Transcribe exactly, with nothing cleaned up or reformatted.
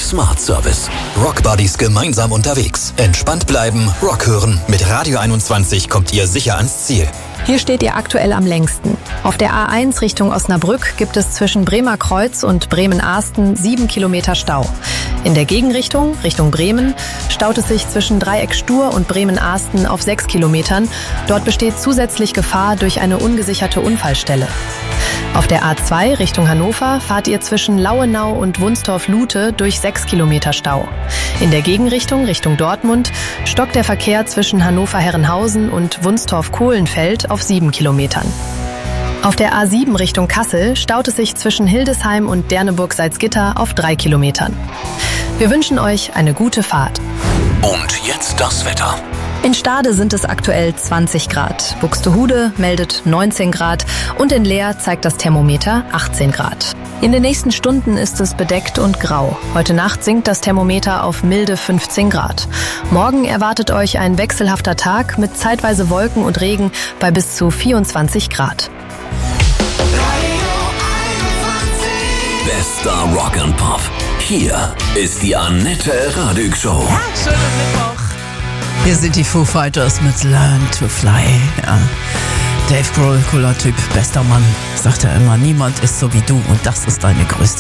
Smart Service. Rock Buddies gemeinsam unterwegs. Entspannt bleiben, Rock hören. Mit Radio einundzwanzig kommt ihr sicher ans Ziel. Hier steht ihr aktuell am längsten. Auf der A eins Richtung Osnabrück gibt es zwischen Bremer Kreuz und Bremen-Ahsten sieben Kilometer Stau. In der Gegenrichtung, Richtung Bremen, staut es sich zwischen Dreieck Stur und Bremen-Ahsten auf sechs Kilometern. Dort besteht zusätzlich Gefahr durch eine ungesicherte Unfallstelle. Auf der A zwei Richtung Hannover fahrt ihr zwischen Lauenau und Wunstorf-Lute durch sechs Kilometer Stau. In der Gegenrichtung, Richtung Dortmund, stockt der Verkehr zwischen Hannover-Herrenhausen und Wunstorf-Kohlenfeld auf sieben Kilometern. Auf der A sieben Richtung Kassel staut es sich zwischen Hildesheim und Derneburg-Salzgitter auf drei Kilometern. Wir wünschen euch eine gute Fahrt. Und jetzt das Wetter. In Stade sind es aktuell zwanzig Grad. Buxtehude meldet neunzehn Grad und in Leer zeigt das Thermometer achtzehn Grad. In den nächsten Stunden ist es bedeckt und grau. Heute Nacht sinkt das Thermometer auf milde fünfzehn Grad. Morgen erwartet euch ein wechselhafter Tag mit zeitweise Wolken und Regen bei bis zu vierundzwanzig Grad. Bester Rock and Pop. Hier ist die Annette Radig Show. Ja, schönen Mittwoch. Hier sind die Foo Fighters mit Learn to Fly. Ja. Dave Grohl, cooler Typ, bester Mann, sagt er immer. Niemand ist so wie du und das ist deine größte